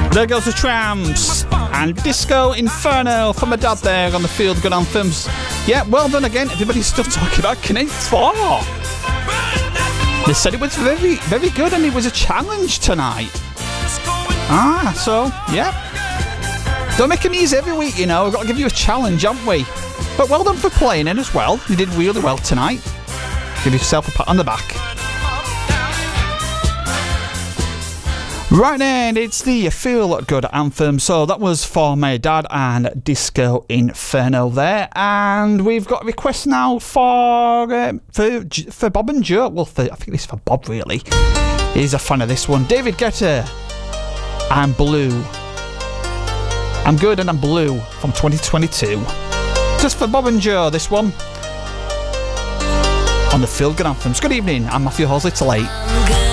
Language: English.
There goes the Tramps and Disco Inferno from my dad there on the Feel Good Anthems. Yeah, well done again. Everybody's still talking about Connect 4. They said it was very, very good and it was a challenge tonight. So, yeah. Don't make them easy every week, you know. We've got to give you a challenge, haven't we? But well done for playing in as well. You did really well tonight. Give yourself a pat on the back. Right then, it's the Feel Good Anthem. So that was for my dad and Disco Inferno there. And we've got a request now for Bob and Joe. Well, I think this is for Bob, really. He's a fan of this one. David Guetta. I'm Blue. I'm Good and I'm Blue from 2022. Just for Bob and Joe, this one. On the Feel Good Anthems. Good evening, I'm Matthew Horsley. Till late.